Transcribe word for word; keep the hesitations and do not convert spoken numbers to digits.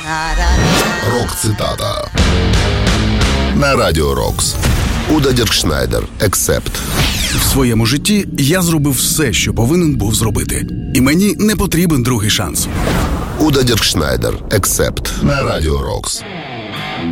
Рок-цитата на Радіо Рокс. Уда Діркшнайдер. Ексепт. В своєму житті я зробив все, що повинен був зробити. І мені не потрібен другий шанс. Уда Діркшнайдер. Ексепт. На Радіо Рокс.